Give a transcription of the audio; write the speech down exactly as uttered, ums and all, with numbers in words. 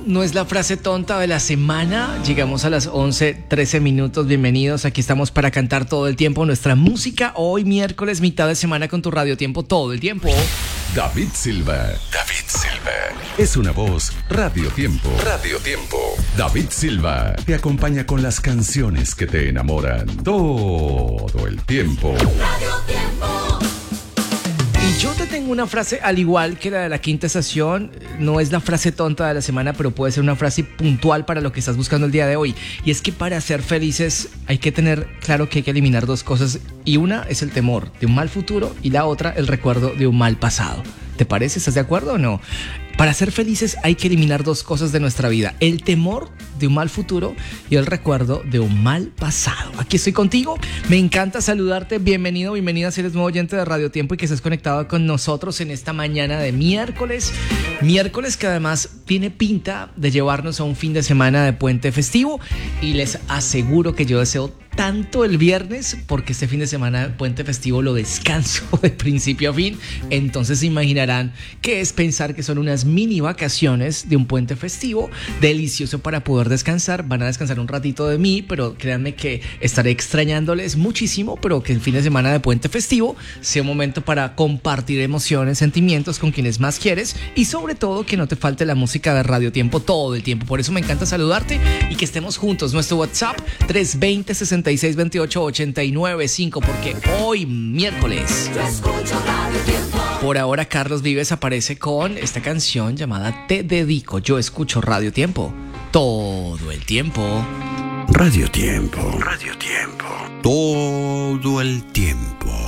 no es la frase tonta de la semana. Llegamos a las once, trece minutos. Bienvenidos. Aquí estamos para cantar todo el tiempo nuestra música. Hoy miércoles, mitad de semana con tu Radio Tiempo todo el tiempo. David Silva. David Silva. Es una voz Radio Tiempo. Radio Tiempo. David Silva te acompaña con las canciones que te enamoran todo el tiempo. Radio Tiempo. Y yo te tengo una frase al igual que la de la quinta estación. No es la frase tonta de la semana, pero puede ser una frase puntual para lo que estás buscando el día de hoy. Y es que para ser felices hay que tener claro que hay que eliminar dos cosas. Y una es el temor de un mal futuro y la otra el recuerdo de un mal pasado. ¿Te parece? ¿Estás de acuerdo o no? Para ser felices hay que eliminar dos cosas de nuestra vida: el temor de un mal futuro y el recuerdo de un mal pasado. Aquí estoy contigo, me encanta saludarte, bienvenido, bienvenida si eres nuevo oyente de Radio Tiempo y que estés conectado con nosotros en esta mañana de miércoles. Miércoles que además tiene pinta de llevarnos a un fin de semana de puente festivo, y les aseguro que yo deseo tanto el viernes porque este fin de semana de puente festivo lo descanso de principio a fin. Entonces se imaginarán qué es pensar que son unas mini vacaciones de un puente festivo delicioso para poder descansar. Van a descansar un ratito de mí, pero créanme que estaré extrañándoles muchísimo, pero que el fin de semana de puente festivo sea un momento para compartir emociones, sentimientos con quienes más quieres, y sobre todo que no te falte la música de Radio Tiempo todo el tiempo. Por eso me encanta saludarte y que estemos juntos. Nuestro WhatsApp tres dos cero, sesenta y seis veintiocho, ochenta y nueve cinco, porque hoy miércoles Yo escucho Radio Tiempo. por ahora Carlos Vives aparece con esta canción llamada Te Dedico. Yo escucho Radio Tiempo todo el tiempo. Radio Tiempo. Radio Tiempo. Todo el tiempo.